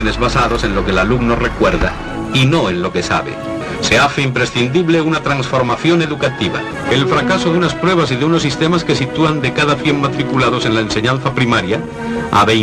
basados en lo que el alumno recuerda y no en lo que sabe. Se hace imprescindible una transformación educativa. El fracaso de unas pruebas y de unos sistemas que sitúan de cada 100 matriculados en la enseñanza primaria a 20